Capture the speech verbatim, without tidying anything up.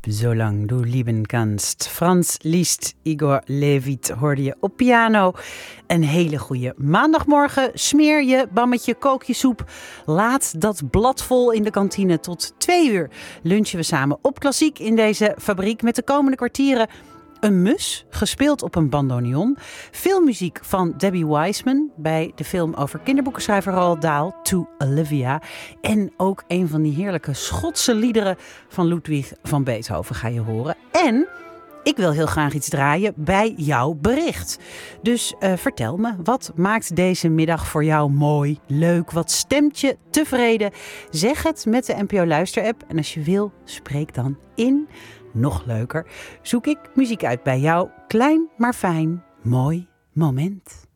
Zolang du lieben kannst. Frans Liszt, Igor Levit hoorde je op piano. Een hele goede maandagmorgen. Smeer je bammetje, kook je soep. Laat dat blad vol in de kantine. Tot twee uur lunchen we samen op Klassiek in deze fabriek met de komende kwartieren. Een mus, gespeeld op een bandoneon. Veel muziek van Debbie Wiseman bij de film over kinderboekenschrijver Roald Dahl, To Olivia. En ook een van die heerlijke Schotse liederen van Ludwig van Beethoven ga je horen. En ik wil heel graag iets draaien bij jouw bericht. Dus uh, vertel me, wat maakt deze middag voor jou mooi, leuk? Wat stemt je tevreden? Zeg het met de N P O Luisterapp. En als je wil, spreek dan in. Nog leuker, zoek ik muziek uit bij jou. Klein, maar fijn, mooi moment.